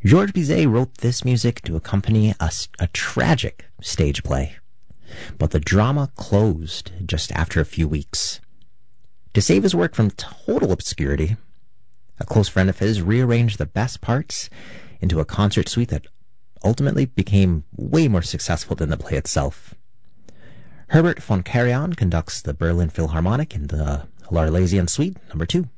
Georges Bizet wrote this music to accompany a tragic stage play, but the drama closed just after a few weeks. To save his work from total obscurity, a close friend of his rearranged the best parts into a concert suite that ultimately became way more successful than the play itself. Herbert von Karajan conducts the Berlin Philharmonic in the L'Arlésienne Suite, number 2.